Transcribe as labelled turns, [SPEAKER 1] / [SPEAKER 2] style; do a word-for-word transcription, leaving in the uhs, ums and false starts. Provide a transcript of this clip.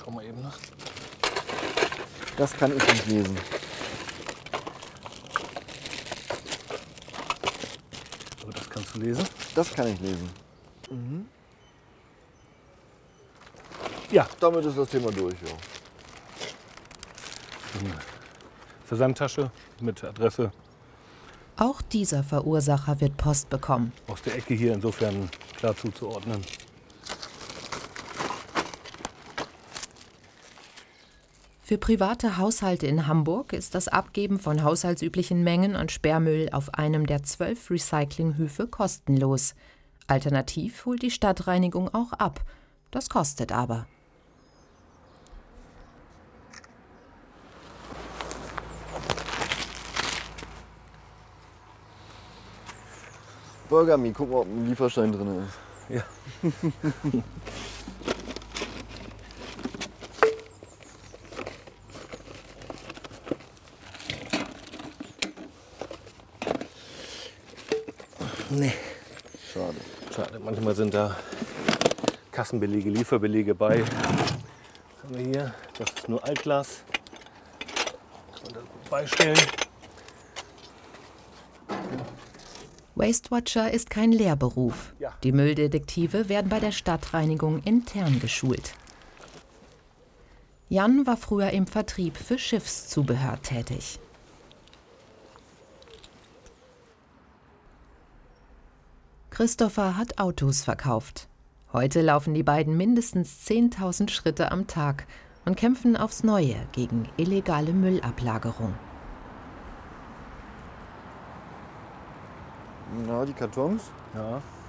[SPEAKER 1] schau mal eben nach.
[SPEAKER 2] Das kann ich nicht lesen.
[SPEAKER 1] Aber das kannst du lesen?
[SPEAKER 2] Das kann ich lesen. Mhm.
[SPEAKER 1] Ja.
[SPEAKER 2] Damit ist das Thema durch, ja.
[SPEAKER 1] Versandtasche mit Adresse.
[SPEAKER 3] Auch dieser Verursacher wird Post bekommen.
[SPEAKER 1] Aus der Ecke hier insofern klar zuzuordnen.
[SPEAKER 3] Für private Haushalte in Hamburg ist das Abgeben von haushaltsüblichen Mengen an Sperrmüll auf einem der zwölf Recyclinghöfe kostenlos. Alternativ holt die Stadtreinigung auch ab. Das kostet aber.
[SPEAKER 2] Burger Me, guck mal, ob ein Lieferschein drin ist.
[SPEAKER 1] Ja. Nee.
[SPEAKER 2] Schade.
[SPEAKER 1] Schade. Manchmal sind da Kassenbelege, Lieferbelege bei. Was haben wir hier? Das ist nur Altglas. Und das beistellen.
[SPEAKER 3] Wastewatcher ist kein Lehrberuf.
[SPEAKER 1] Ja.
[SPEAKER 3] Die Mülldetektive werden bei der Stadtreinigung intern geschult. Jan war früher im Vertrieb für Schiffszubehör tätig. Christopher hat Autos verkauft. Heute laufen die beiden mindestens zehntausend Schritte am Tag und kämpfen aufs Neue gegen illegale Müllablagerung.
[SPEAKER 2] Na, die Kartons?
[SPEAKER 1] Ja.